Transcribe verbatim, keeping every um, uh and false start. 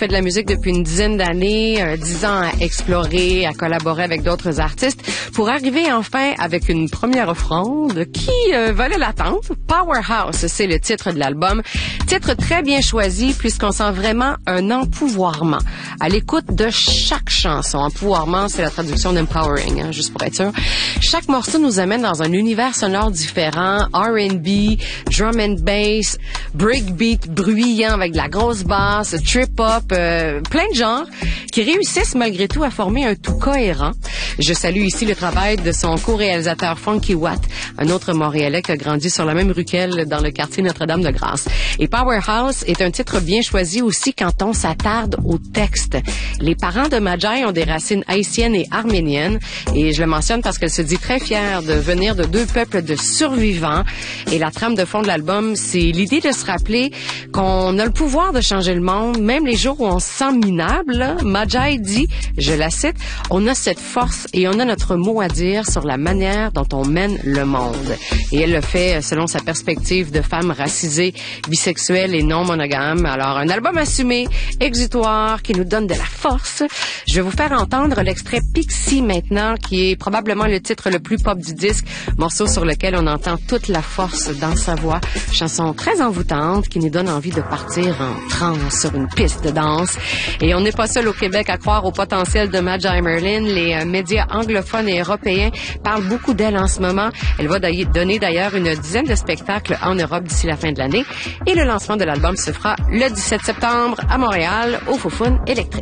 fait de la musique depuis une dizaine d'années, euh, dix ans à explorer, à collaborer avec d'autres artistes, pour arriver enfin avec une première offrande qui euh, valait l'attente. Powerhouse, c'est le titre de l'album. Titre très bien choisi puisqu'on sent vraiment un empouvoirment à l'écoute de chaque chanson. Empouvoirment, c'est la traduction d'empowering, hein, juste pour être sûr. Chaque morceau nous amène dans un univers sonore différent, R and B, drum and bass, breakbeat bruyant avec de la grosse basse, trip-hop, euh, plein de genres qui réussissent malgré tout à former un tout cohérent. Je salue ici le travail de son co-réalisateur Funky Watt, un autre Montréalais qui a grandi sur la même rue qu'elle dans le quartier Notre-Dame-de-Grâce. Et Powerhouse est un titre bien choisi aussi quand on s'attarde au texte. Les parents de Madjai ont des racines haïtiennes et arméniennes, et je le mentionne parce qu'elle se dit très fière de venir de deux peuples de survivants. Et la trame de fond de l'album, c'est l'idée de se rappeler qu'on a le pouvoir de changer le monde, même les jours où on se sent minable. Là. Madjai dit, je la cite, « On a cette force et on a notre mot à dire sur la manière dont on mène le monde. » Et elle le fait selon sa perspective de femme racisée, bisexuelle et non monogame. Alors, un album assumé, exutoire, qui nous donne de la force. Je vais vous faire entendre l'extrait Pixie maintenant, qui est probablement le titre le plus pop du disque, morceau sur lequel on entend toute la force dans sa voix. Chanson très envoûtante qui nous donne envie de partir en transe sur une piste de danse. Et on n'est pas seul au Québec à croire au potentiel de Madjai Merlin. Les euh, médias anglophones et européens parlent beaucoup d'elle en ce moment. Elle va donner d'ailleurs une dizaine de spectacles en Europe d'ici la fin de l'année. Et le lancement de l'album se fera le dix-sept septembre à Montréal, au Foufoune électrique.